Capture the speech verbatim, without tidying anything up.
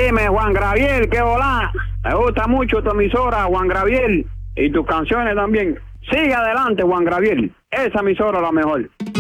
Dime, Juan Gabriel, qué volá. Me gusta mucho tu emisora, Juan Gabriel, y tus canciones también. Sigue adelante, Juan Gabriel. Esa emisora es la mejor.